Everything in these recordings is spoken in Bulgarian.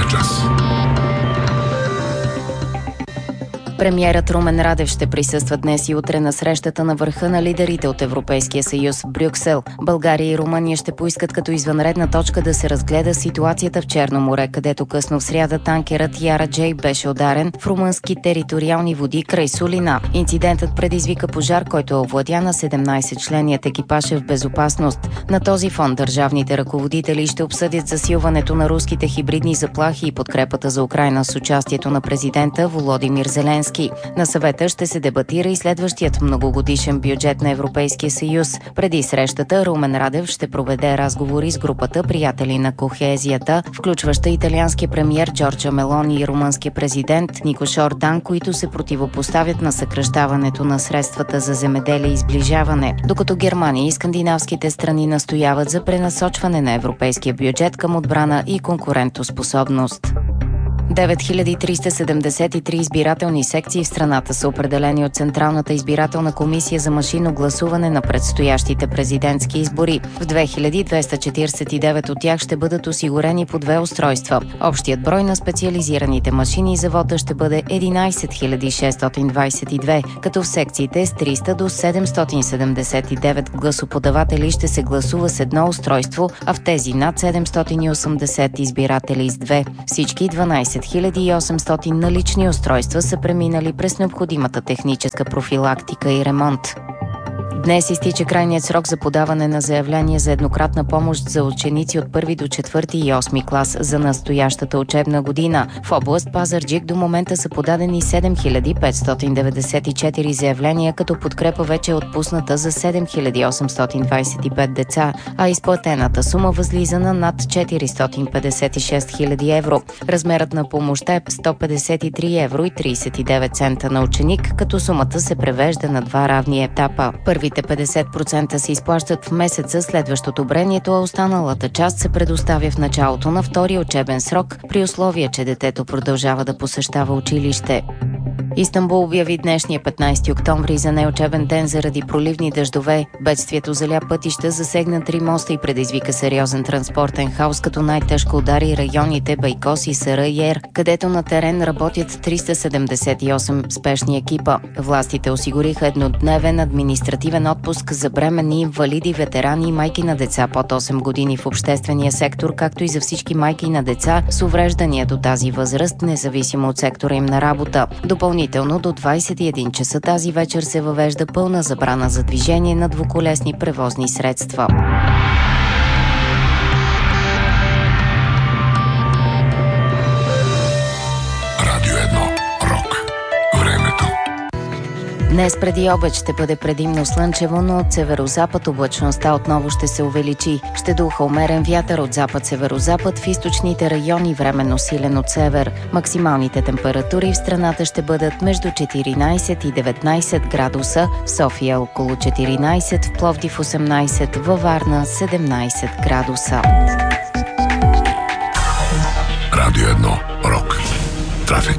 час. Премиерът Румен Радев ще присъства днес и утре на срещата на върха на лидерите от Европейския съюз в Брюксел. България и Румъния ще поискат като извънредна точка да се разгледа ситуацията в Черно море, където късно в сряда танкерът Яра Джей беше ударен в румънски териториални води край Сулина. Инцидентът предизвика пожар, който е овладя на 17-членият екипаж е в безопасност. На този фон държавните ръководители ще обсъдят засилването на руските хибридни заплахи и подкрепата за Украйна с участието на президента Володимир Зеленски. На съвета ще се дебатира и следващият многогодишен бюджет на Европейския съюз. Преди срещата Румен Радев ще проведе разговори с групата приятели на кохезията, включваща италианския премиер Джорджа Мелони и румънския президент Никош Ордан, които се противопоставят на съкращаването на средствата за земеделие и сближаване, докато Германия и скандинавските страни настояват за пренасочване на европейския бюджет към отбрана и конкурентоспособност. 9373 избирателни секции в страната са определени от Централната избирателна комисия за машинно гласуване на предстоящите президентски избори. В 2249 от тях ще бъдат осигурени по 2 устройства. Общият брой на специализираните машини за вота ще бъде 11622, като в секциите с 300 до 779 гласоподаватели ще се гласува с 1 устройство, а в тези над 780 избиратели с 2. Всички 12800 налични устройства са преминали през необходимата техническа профилактика и ремонт. Днес изтича крайният срок за подаване на заявление за еднократна помощ за ученици от 1 до 4 и 8 клас за настоящата учебна година. В област Пазарджик до момента са подадени 7594 заявления, като подкрепа вече е отпусната за 7825 деца, а изплатената сума възлиза на над 456 000 евро. Размерът на помощта е 153 евро и 39 цента на ученик, като сумата се превежда на 2 равни етапа. Първите 50% се изплащат в месеца следващ одобрението, а останалата част се предоставя в началото на втория учебен срок, при условие, че детето продължава да посещава училище. Истанбул обяви днешния 15 октомври за неучебен ден заради проливни дъждове. Бедствието заля пътища, засегна 3 моста и предизвика сериозен транспортен хаос, като най-тежко удари районите Байкос и Сарайер, където на терен работят 378 спешни екипа. Властите осигуриха еднодневен административен отпуск за бременни, инвалиди, ветерани и майки на деца под 8 години в обществения сектор, както и за всички майки на деца с увреждания до тази възраст, независимо от сектора им на работа. Допълнително до 21 часа тази вечер се въвежда пълна забрана за движение на двуколесни превозни средства. Радио 1. Рок. Времето. Днес преди обед ще бъде предимно слънчево, но от северозапад облачността отново ще се увеличи. Ще духа умерен вятър от запад-северозапад, в източните райони временно силен от север. Максималните температури в страната ще бъдат между 14 и 19 градуса, в София около 14, в Пловдив 18, във Варна 17 градуса. Радио 1. Рок. Трафик.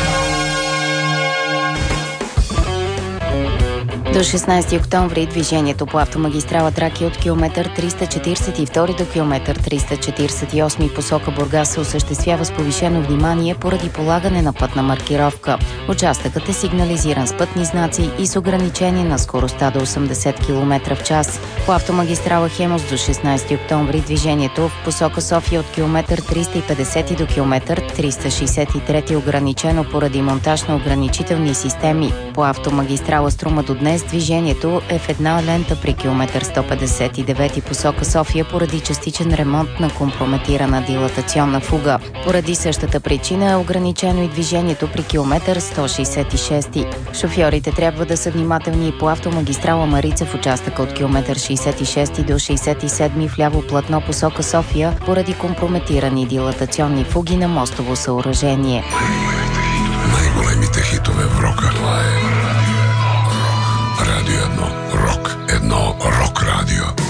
До 16 октомври движението по автомагистрала Тракия от километър 342 до километър 348 посока Бургас се осъществява с повишено внимание поради полагане на пътна маркировка. Участъкът е сигнализиран с пътни знаци и с ограничение на скоростта до 80 км в час. По автомагистрала Хемус до 16 октомври движението в посока София от километър 350 до километър 363 ограничено поради монтаж на ограничителни системи. По автомагистрала Струма до днес движението е в една лента при километър 159 посока София поради частичен ремонт на компрометирана дилатационна фуга. Поради същата причина е ограничено и движението при километър 166. Шофьорите трябва да са внимателни и по автомагистрала Марица в участъка от километър 66 до 67 в ляво платно посока София поради компрометирани дилатационни фуги на мостово съоръжение. Най-големите хитове в рока. Това е Радио 1. Рок. 1. Рок радио.